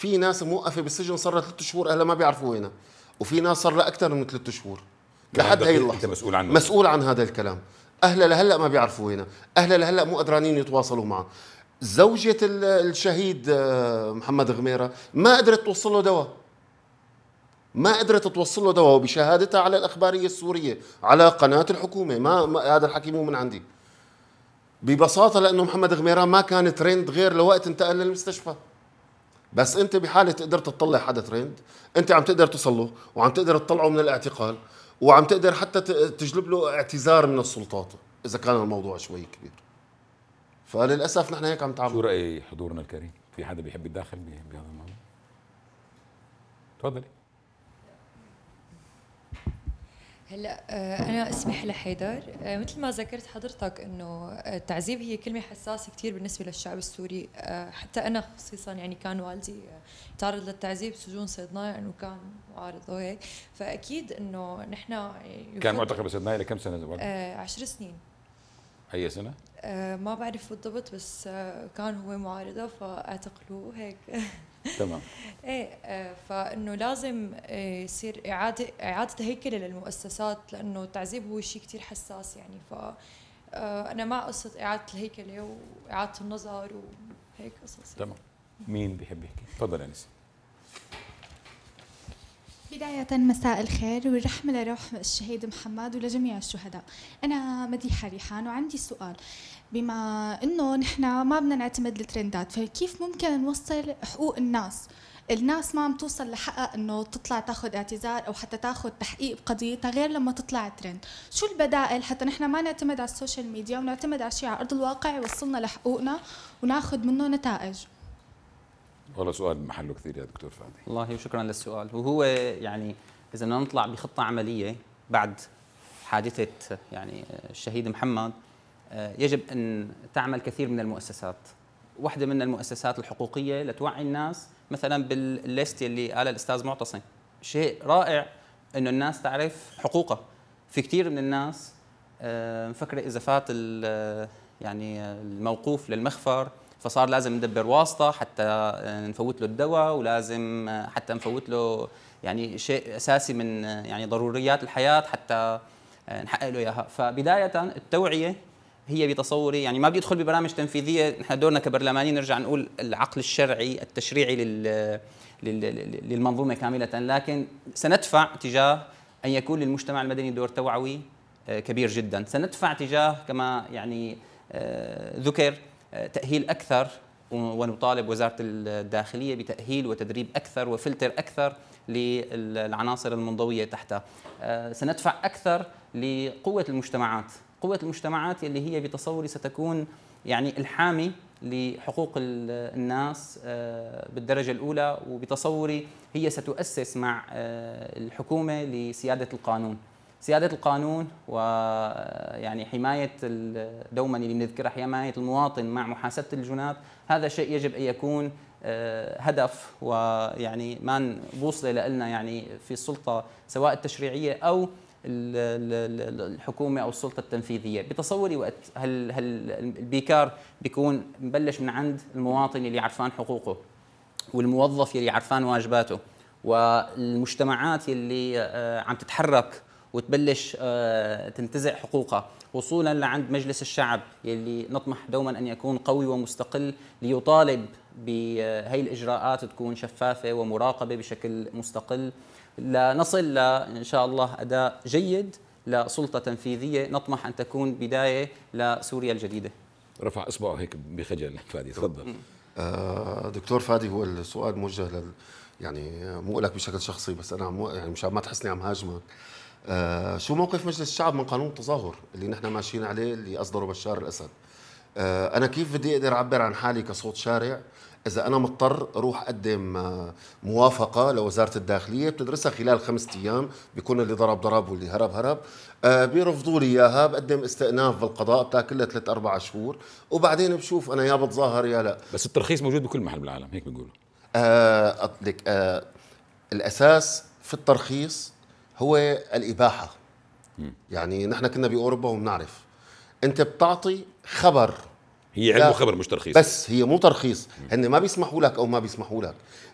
في ناس موقفه بالسجن صار لها 3 شهور اهلها ما بيعرفوا وينها، وفي ناس صار لها اكثر من 3 شهور لحد هي اللحظه. انت مسؤول عنه، مسؤول عن هذا الكلام. اهلها لهلا ما بيعرفوا وينها، اهلها لهلا مو قدرانين يتواصلوا معها. زوجة الشهيد محمد غميرة ما قدرت توصل له دواء، ما قدرت توصل له دواء، وبشهادتها على الأخبارية السورية على قناة الحكومة. ما هذا الحكي مو من عندي، ببساطة لأنه محمد غميرة ما كان ترند غير لوقت انتقل للمستشفى. بس أنت بحالة تقدر تطلع حدا ترند، أنت عم تقدر توصل له وعم تقدر تطلعه من الاعتقال، وعم تقدر حتى تجلب له اعتذار من السلطات إذا كان الموضوع شوي كبير. فللأسف نحن هيك عم نتعامل. شو رأي حضورنا الكريم؟ في حدا بيحب يتداخل بهذا الموضوع؟ تفضلي. هلا انا اسمي حلا حيدر. مثل ما ذكرت حضرتك انه التعذيب هي كلمه حساسه كثير بالنسبه للشعب السوري. حتى انا خصيصا يعني كان والدي تعرض للتعذيب سجون صيدنايا انه كان معارض وهيك، فاكيد انه نحن كان معتقل بصيدنايا لكم سنه؟ 10 سنين. اي سنه؟ ما بعرف بالضبط، بس كان هو معارضه فاعتقلوه هيك. تمام. ايه فانه لازم يصير اعاده هيكله للمؤسسات، لانه التعذيب هو شيء كثير حساس يعني. ف انا مع قصه اعاده الهيكله واعاده النظر وهيك قصص. تمام. مين بيحب يحكي؟ تفضل انس. بداية مساء الخير والرحمة لروح الشهيد محمد ولجميع الشهداء. أنا مديحة ريحان وعندي سؤال. بما إنه نحن ما بدنا نعتمد الترندات، فكيف ممكن نوصل حقوق الناس؟ الناس ما عم توصل لحقها إنه تطلع تاخذ اعتذار أو حتى تاخذ تحقيق بقضيتها غير لما تطلع ترند. شو البدائل حتى نحن ما نعتمد على السوشيال ميديا ونعتمد على شيء على أرض الواقع يوصلنا لحقوقنا وناخذ منه نتائج؟ والله سؤال بمحله كثير يا دكتور فادي. والله شكرا للسؤال. وهو يعني اذا بدنا نطلع بخطه عمليه بعد حادثه يعني الشهيد محمد، يجب ان تعمل كثير من المؤسسات. واحده من المؤسسات الحقوقيه لتوعي الناس مثلا بالليست اللي قالها الاستاذ معتصم. شيء رائع انه الناس تعرف حقوقها. في كثير من الناس مفكره اذا فات يعني الموقوف للمخفر فصار لازم ندبر واسطة حتى نفوت له الدواء، ولازم حتى نفوت له يعني شيء أساسي من يعني ضروريات الحياة حتى نحقق له إياها. فبداية التوعية هي بتصوري يعني ما بدي أدخل ببرامج تنفيذية، نحن دورنا كبرلمانيين نرجع نقول العقل الشرعي التشريعي للمنظومة كاملة، لكن سندفع تجاه أن يكون للمجتمع المدني دور توعوي كبير جدا. سندفع تجاه كما يعني ذكر تأهيل أكثر، ونطالب وزارة الداخلية بتأهيل وتدريب أكثر وفلتر أكثر للعناصر المنضوية تحتها. سندفع أكثر لقوة المجتمعات، قوة المجتمعات اللي هي بتصوري ستكون يعني الحامي لحقوق الناس بالدرجة الأولى، وبتصوري هي ستؤسس مع الحكومة لسيادة القانون. سيادة القانون ويعني حماية دوما اللي بنذكرها حماية المواطن مع محاسبة الجنات، هذا شيء يجب أن يكون هدف ويعني ما بوصلة لنا يعني في السلطة سواء التشريعية أو الحكومة أو السلطة التنفيذية. بتصوري وقت البيكار بيكون مبلش من عند المواطن اللي عرفان حقوقه، والموظف اللي عرفان واجباته، والمجتمعات اللي عم تتحرك وتبلش تنتزع حقوقها، وصولا لعند مجلس الشعب يلي نطمح دوما أن يكون قوي ومستقل ليطالب بهي الإجراءات تكون شفافة ومراقبة بشكل مستقل، لنصل إن شاء الله أداء جيد لسلطة تنفيذية نطمح أن تكون بداية لسوريا الجديدة. رفع إصبعه هيك بخجل. فادي تفضل. دكتور فادي، هو السؤال موجه يعني مو لك بشكل شخصي، بس أنا يعني مشان ما تحسني عم هاجمك. شو موقف مجلس الشعب من قانون التظاهر اللي نحن ماشيين عليه اللي أصدره بشار الأسد؟ أنا كيف بدي أقدر أعبر عن حالي كصوت شارع إذا أنا مضطر أروح أقدم موافقة لوزارة الداخلية بتدرسها خلال 5 أيام، بيكون اللي ضرب واللي هرب، بيرفضوا لي إياها، بقدم استئناف بالقضاء بتاكل لها 3-4 شهور، وبعدين بشوف أنا يا بتظاهر يا لا. بس الترخيص موجود بكل محل بالعالم هيك بيقولوا. الأساس في الترخيص هو الإباحة. يعني نحن كنا بأوروبا وبنعرف أنت بتعطي خبر، هي علم وخبر مش ترخيص، بس هي مو ترخيص. هن ما بيسمحوا لك أو ما بيسمحوا لك،